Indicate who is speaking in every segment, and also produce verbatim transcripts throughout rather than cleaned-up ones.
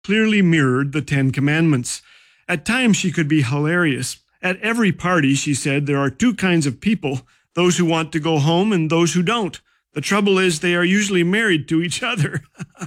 Speaker 1: clearly mirrored the Ten Commandments. At times she could be hilarious. At every party, she said, there are two kinds of people, those who want to go home and those who don't. The trouble is they are usually married to each other.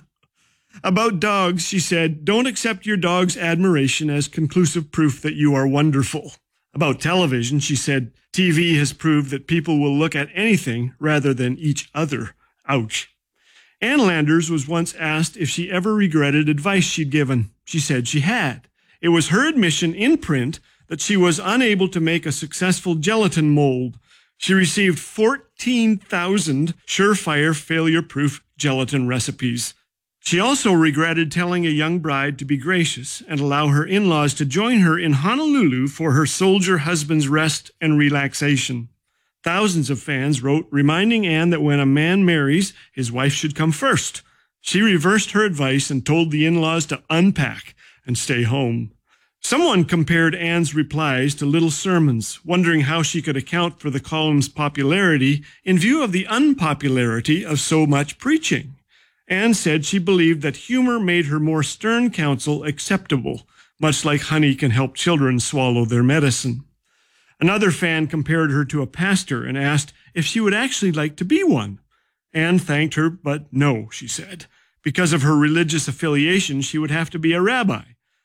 Speaker 1: About dogs, she said, don't accept your dog's admiration as conclusive proof that you are wonderful. About television, she said, T V has proved that people will look at anything rather than each other. Ouch. Ann Landers was once asked if she ever regretted advice she'd given. She said she had. It was her admission in print that she was unable to make a successful gelatin mold. She received fourteen thousand surefire failure-proof gelatin recipes. She also regretted telling a young bride to be gracious and allow her in-laws to join her in Honolulu for her soldier husband's rest and relaxation. Thousands of fans wrote, reminding Anne that when a man marries, his wife should come first. She reversed her advice and told the in-laws to unpack and stay home. Someone compared Anne's replies to little sermons, wondering how she could account for the column's popularity in view of the unpopularity of so much preaching. Anne said she believed that humor made her more stern counsel acceptable, much like honey can help children swallow their medicine. Another fan compared her to a pastor and asked if she would actually like to be one. Anne thanked her, but no, she said. Because of her religious affiliation, she would have to be a rabbi.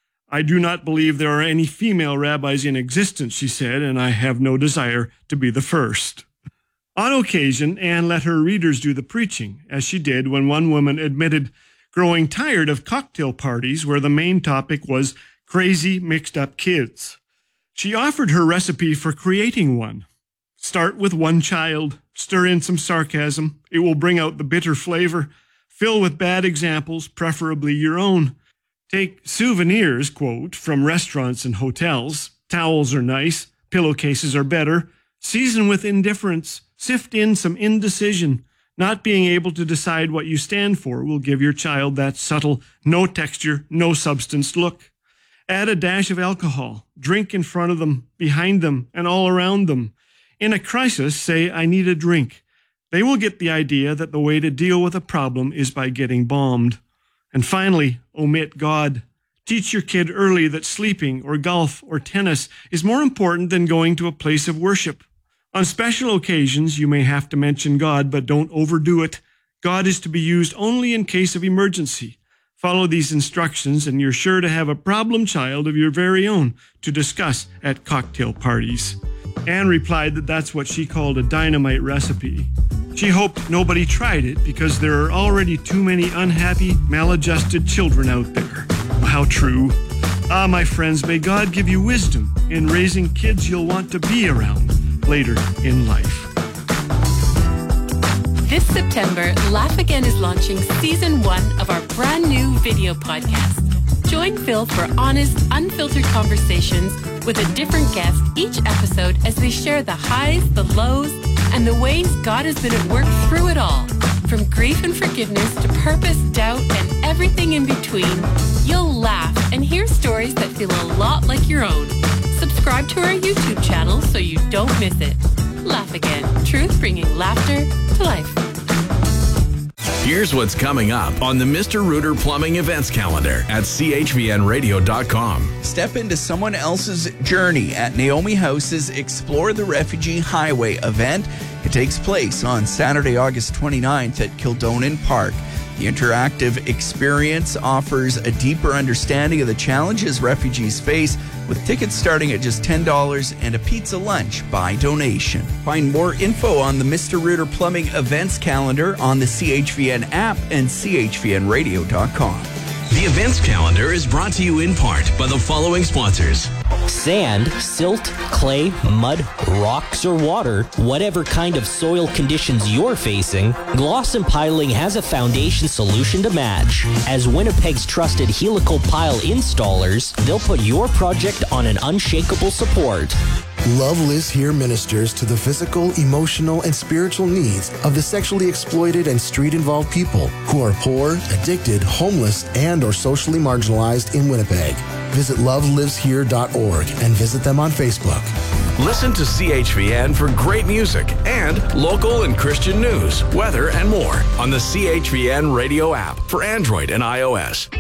Speaker 1: I do not believe there are any female rabbis in existence, she said, and I have no desire to be the first. On occasion, Anne let her readers do the preaching, as she did when one woman admitted growing tired of cocktail parties where the main topic was crazy, mixed-up kids. She offered her recipe for creating one. Start with one child, stir in some sarcasm. It will bring out the bitter flavor. Fill with bad examples, preferably your own. Take souvenirs, quote, from restaurants and hotels. Towels are nice. Pillowcases are better. Season with indifference. Sift in some indecision. Not being able to decide what you stand for will give your child that subtle, no texture, no substance look. Add a dash of alcohol. Drink in front of them, behind them, and all around them. In a crisis, say, I need a drink. They will get the idea that the way to deal with a problem is by getting bombed. And finally, omit God. Teach your kid early that sleeping or golf or tennis is more important than going to a place of worship. On special occasions, you may have to mention God, but don't overdo it. God is to be used only in case of emergency. Follow these instructions, and you're sure to have a problem child of your very own to discuss at cocktail parties. Anne replied that that's what she called a dynamite recipe. She hoped nobody tried it because there are already too many unhappy, maladjusted children out there. How true. Ah, my friends, may God give you wisdom in raising kids you'll want to be around later in life.
Speaker 2: This September, Laugh Again is launching season one of our brand new video podcast. Join Phil for honest, unfiltered conversations with a different guest each episode as they share the highs, the lows, and the ways God has been at work through it all. From grief and forgiveness to purpose, doubt, and everything in between, you'll laugh and hear stories that feel a lot like your own. Subscribe to our YouTube channel so you don't miss it. Laugh Again. Truth bringing laughter to life.
Speaker 3: Here's what's coming up on the Mister Rooter Plumbing events calendar at C H V N radio dot com.
Speaker 4: Step into someone else's journey at Naomi House's Explore the Refugee Highway event. It takes place on Saturday, August twenty-ninth at Kildonan Park. The interactive experience offers a deeper understanding of the challenges refugees face, with tickets starting at just ten dollars and a pizza lunch by donation. Find more info on the Mister Rooter Plumbing events calendar on the C H V N app and C H V N radio dot com.
Speaker 3: The events calendar is brought to you in part by the following sponsors.
Speaker 5: Sand, silt, clay, mud, rocks, or water, whatever kind of soil conditions you're facing, Glosson Piling has a foundation solution to match. As Winnipeg's trusted helical pile installers, they'll put your project on an unshakable support.
Speaker 6: Love Lives Here ministers to the physical, emotional, and spiritual needs of the sexually exploited and street-involved people who are poor, addicted, homeless, and or socially marginalized in Winnipeg. Visit love lives here dot org and visit them on Facebook.
Speaker 3: Listen to C H V N for great music and local and Christian news, weather, and more on the C H V N radio app for Android and iOS.